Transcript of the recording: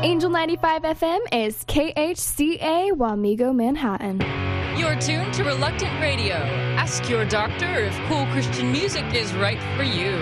Angel 95 FM is KHCA Wamego, Manhattan. You're tuned to Reluctant Radio. Ask your doctor if cool Christian music is right for you.